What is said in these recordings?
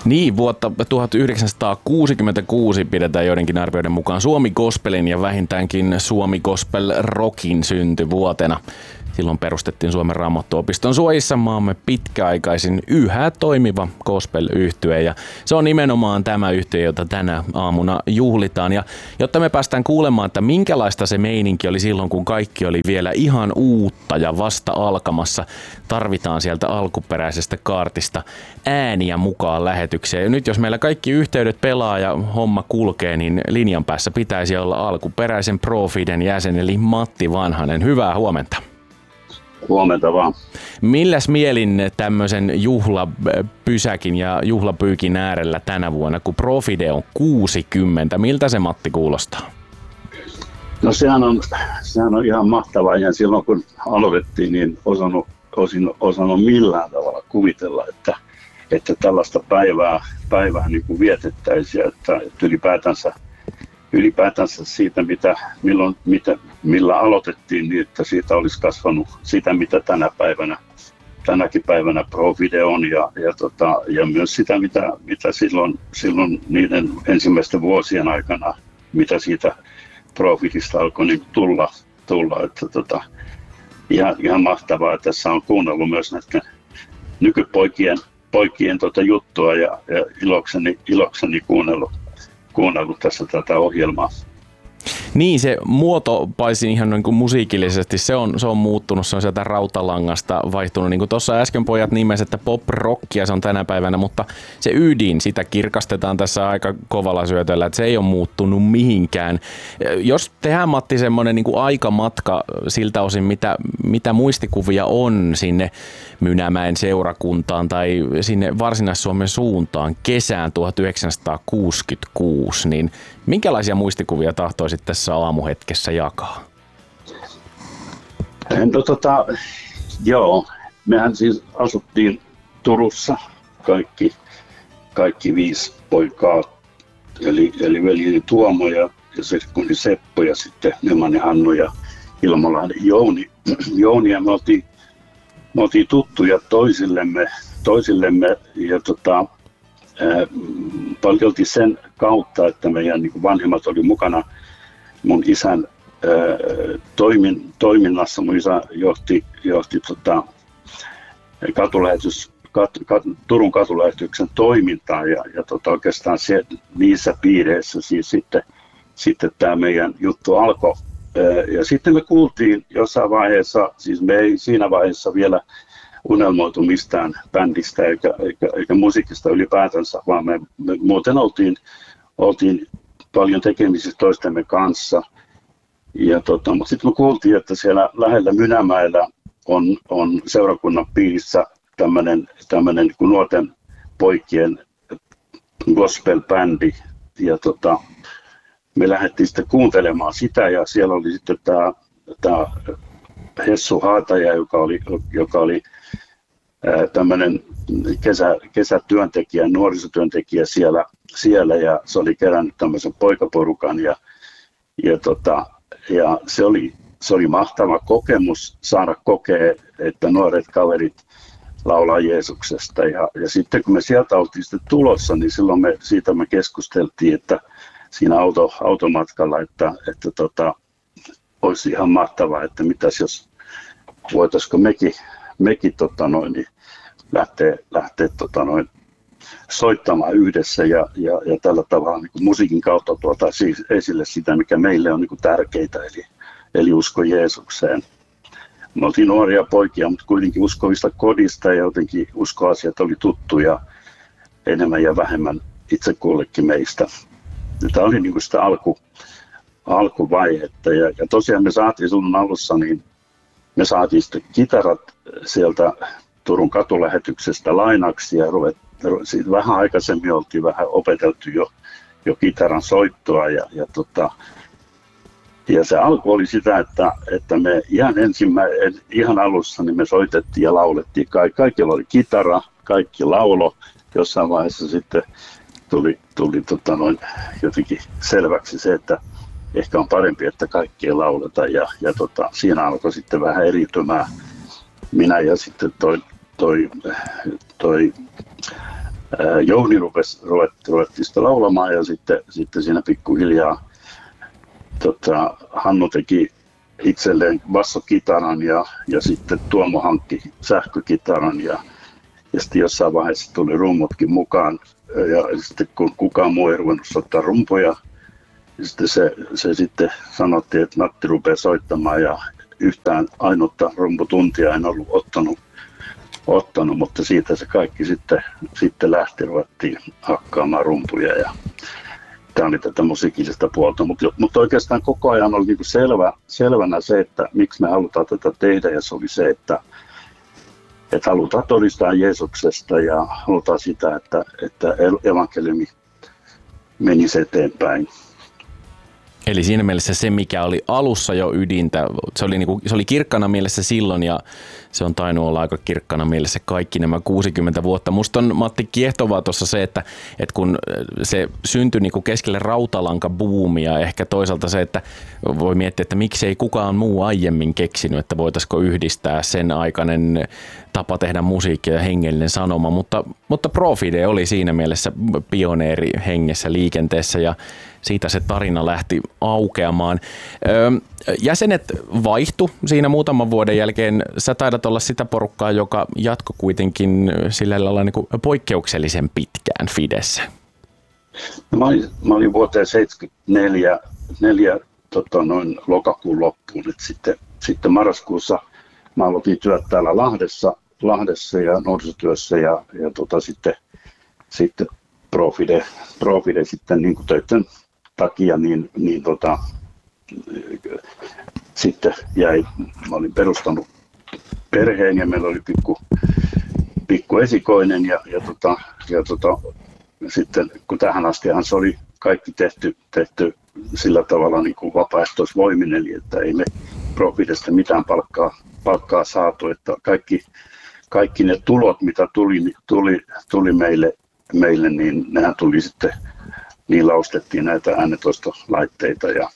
Niin, vuotta 1966 pidetään joidenkin arvioiden mukaan Suomi Gospelin ja vähintäänkin Suomi Gospel Rockin syntyvuotena. Silloin perustettiin Suomen Raamattuopiston suojissa maamme pitkäaikaisin yhä toimiva gospel-yhtye, ja se on nimenomaan tämä yhtye, jota tänä aamuna juhlitaan. Ja jotta me päästään kuulemaan, että minkälaista se meininki oli silloin, kun kaikki oli vielä ihan uutta ja vasta alkamassa, tarvitaan sieltä alkuperäisestä kaartista ääniä mukaan lähetykseen. Ja nyt jos meillä kaikki yhteydet pelaa ja homma kulkee, niin linjan päässä pitäisi olla alkuperäisen Profiden jäsen, eli Matti Vanhanen. Hyvää huomenta. Huomenta vaan. Milläs mielin tämmöisen juhlapysäkin ja juhlapyykin äärellä tänä vuonna, kun Profide on 60? Miltä se, Matti, kuulostaa? No sehän on ihan mahtavaa. Ja silloin kun aloitettiin, niin osannut millään tavalla kuvitella, että tällaista päivää niin kuin vietettäisiin. Että ylipäätänsä siitä, millä aloitettiin, niin että siitä olisi kasvanut sitä, mitä tänäkin päivänä Profide on, ja myös sitä, mitä silloin niiden ensimmäisten vuosien aikana, mitä siitä Profidista alkoi niin tulla. Että ihan mahtavaa, että tässä on kuunnellut myös näiden nykypoikien juttua ja ilokseni kuunnellut tässä tätä ohjelmaa. Niin, se muotopaisi ihan niin kuin musiikillisesti, se on muuttunut, se on sieltä rautalangasta vaihtunut. Niin kuin tuossa äsken pojat nimesi, että pop-rockia se on tänä päivänä, mutta se ydin, sitä kirkastetaan tässä aika kovalla syötöllä, että se ei ole muuttunut mihinkään. Jos tehdään, Matti, semmoinen niin kuin aikamatka siltä osin, mitä muistikuvia on sinne Mynämäen seurakuntaan tai sinne Varsinais-Suomen suuntaan kesään 1966, niin minkälaisia muistikuvia tahtoisit tässä aamuhetkessä jakaa? Joo, mehän siis asuttiin Turussa kaikki 5 poikaa, eli veljeni Tuomo ja serkkuni Seppo ja sitten Nyman ja Hannu ja Ilmolahden Jouni ja me oltiin tuttuja toisillemme ja paljolti sen kautta, että meidän niin kuin vanhemmat oli mukana mun isän toiminnassa. Mun isä johti Turun katulähetyksen toimintaa ja oikeastaan niissä piireissä siis sitten tämä meidän juttu alkoi. Ja sitten me kuultiin jossain vaiheessa, siis me ei siinä vaiheessa vielä unelmoitu mistään bändistä eikä musiikista ylipäätänsä, vaan me muuten oltiin paljon tekemisissä toistemme kanssa. Mutta sitten me kuultiin, että siellä lähellä Mynämäellä on seurakunnan piirissä tämmöinen niin kuin nuorten poikien gospel-bändi. Ja me lähdettiin sitten kuuntelemaan sitä ja siellä oli sitten tämä Hessu Haataja, joka oli tämmöinen kesätyöntekijä, nuorisotyöntekijä siellä ja se oli kerännyt tämmöisen poikaporukan ja se oli mahtava kokemus saada kokea, että nuoret kaverit laulaa Jeesuksesta ja sitten kun me sieltä oltiin sitten tulossa, niin silloin siitä me keskusteltiin, että siinä automatkalla, että olisi ihan mahtavaa, että mitäs jos voitaisiko mekin niin lähteä soittamaan yhdessä ja tällä tavalla niin kuin musiikin kautta siis esille sitä, mikä meille on niin kuin tärkeitä, eli usko Jeesukseen. Me oltiin nuoria poikia, mutta kuitenkin uskovista kodista ja jotenkin uskoasiat oli tuttuja enemmän ja vähemmän itse kullekin meistä. Tämä oli niin kuin sitä alkuvaihetta ja tosiaan me saatiin silloin alussa, niin me saatiin sitten kitarat sieltä Turun katulähetyksestä lainaksi ja siitä vähän aikaisemmin oltiin vähän opeteltu jo kitaran soittoa ja se alku oli sitä, että me ihan alussa niin me soitettiin ja laulettiin. Kaikilla oli kitara, kaikki laulo. Jossain vaiheessa sitten tuli jotenkin selväksi se, että ehkä on parempi, että kaikki ei lauleta ja siinä alkoi sitten vähän eriytymään minä ja sitten toi Jouni ruvettiin sitä laulamaan ja sitten siinä pikkuhiljaa Hannu teki itselleen bassokitaran ja sitten Tuomo hankki sähkökitaran ja sitten jossain vaiheessa tuli rummutkin mukaan ja sitten kun kukaan muu ei ruvennut soittaa rumpuja, sitten se sitten sanottiin, että Matti rupeaa soittamaan ja yhtään ainutta rumputuntia en ollut ottanut, mutta siitä se kaikki sitten lähti, ruvettiin hakkaamaan rumpuja ja tämä oli tätä musiikillista puolta, mutta oikeastaan koko ajan oli niinku selvänä se, että miksi me halutaan tätä tehdä ja se oli se, että halutaan todistaa Jeesuksesta ja halutaan sitä, että evankeliumi menisi eteenpäin. Eli siinä mielessä se, mikä oli alussa jo ydintä, se oli kirkkana mielessä silloin ja se on tainnut olla aika kirkkana mielessä kaikki nämä 60 vuotta. Musta on, Matti, kiehtovaa tuossa se, että kun se syntyi niin kuin keskelle rautalankabuumia, ehkä toisaalta se, että voi miettiä, että miksei kukaan muu aiemmin keksinyt, että voitaisiko yhdistää sen aikainen tapa tehdä musiikkia ja hengellinen sanoma, mutta Profide oli siinä mielessä pioneeri hengessä liikenteessä ja siitä se tarina lähti aukeamaan. Jäsenet vaihtu siinä muutaman vuoden jälkeen. Sä taidat olla sitä porukkaa, joka jatkoi kuitenkin sillä lailla niin kuin poikkeuksellisen pitkään Fidessä. No, mä olin vuoteen 1974 noin lokakuun loppuun. Sitten marraskuussa mä aloitin työt täällä Lahdessa ja nuorisotyössä ja sitten Profide sitten niin kuin töiden takia sitten jäi. Mä olin perustanut perheen ja meillä oli pikku esikoinen ja sitten kun tähän astihan se oli kaikki tehty sillä tavalla niin kuin vapaaehtoisvoimin, eli että ei me Profidesta mitään palkkaa saatu, että kaikki ne tulot, mitä tuli meille, niin nehän tuli sitten, niillä ostettiin näitä äänentoistolaitteita ja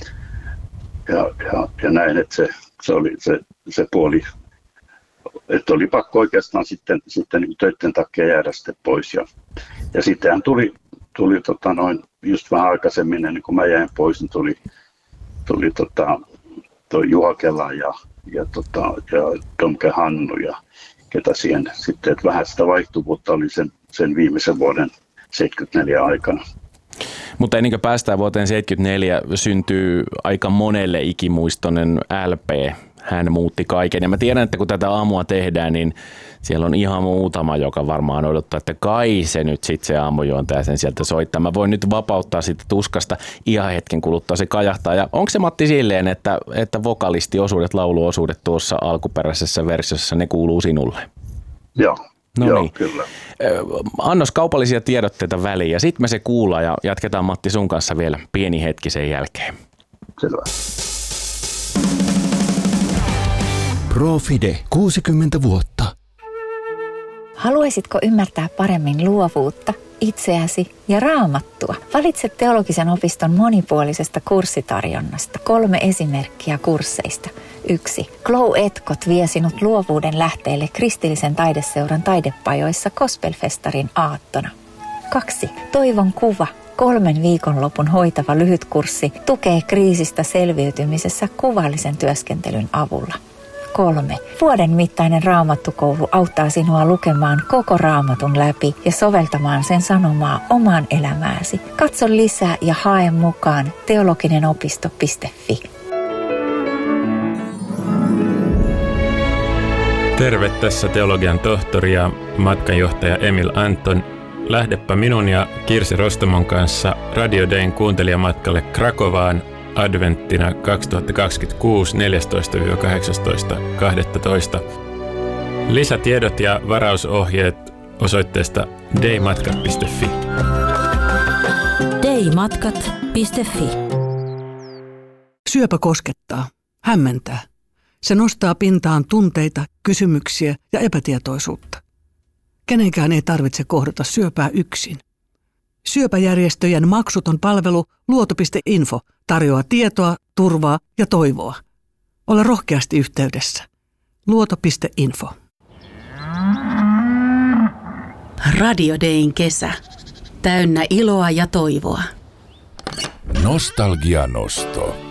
näin, että se oli se puoli, että oli pakko oikeastaan sitten niin töiden takia jäädä sitten pois ja sittenhän tuli just vähän aikaisemmin, niin kun mä jäin pois, niin tuli toi Juha Kela ja Tomke Hannu ja ketä siihen sitten, että vähän sitä vaihtuvuutta oli sen viimeisen vuoden 74 aikana. Mutta ennen kuin päästään vuoteen 74, syntyy aika monelle ikimuistoinen LP. Hän muutti kaiken. Ja mä tiedän, että kun tätä aamua tehdään, niin siellä on ihan muutama, joka varmaan odottaa, että kai se nyt sitten se aamujuontaja sen sieltä soittaa. Mä voin nyt vapauttaa siitä tuskasta ihan hetken kuluttua se kajahtaa. Ja onko se, Matti, silleen, että vokalistiosuudet, lauluosuudet tuossa alkuperäisessä versiossa, ne kuuluu sinulle? Joo. No Joo, niin. Kyllä. Annos kaupallisia tiedotteita väliin ja sitten me se kuullaan ja jatketaan, Matti, sun kanssa vielä pieni hetki sen jälkeen. Selvä. Profide 60 vuotta. Haluaisitko ymmärtää paremmin luovuutta, itseäsi ja Raamattua? Valitse teologisen opiston monipuolisesta kurssitarjonnasta 3 esimerkkiä kursseista. 1. Glow Etkot vie sinut luovuuden lähteelle kristillisen taideseuran taidepajoissa Gospelfestarin aattona. 2. Toivon kuva. 3 viikonlopun hoitava lyhytkurssi tukee kriisistä selviytymisessä kuvallisen työskentelyn avulla. 3. Vuoden mittainen raamattukoulu auttaa sinua lukemaan koko raamatun läpi ja soveltamaan sen sanomaa omaan elämääsi. Katso lisää ja hae mukaan teologinenopisto.fi. Terve, tässä teologian tohtori ja matkanjohtaja Emil Anton. Lähdepä minun ja Kirsi Rostomon kanssa Radio Dayn kuuntelijamatkalle Krakovaan adventtina 2026 14-18.12. Lisätiedot ja varausohjeet osoitteesta daymatkat.fi. daymatkat.fi. Syöpä koskettaa, hämmentää. Se nostaa pintaan tunteita, kysymyksiä ja epätietoisuutta. Kenenkään ei tarvitse kohdata syöpää yksin. Syöpäjärjestöjen maksuton palvelu Luoto.info tarjoaa tietoa, turvaa ja toivoa. Ole rohkeasti yhteydessä. Luoto.info. Radio Dayn kesä. Täynnä iloa ja toivoa. Nostalgianosto.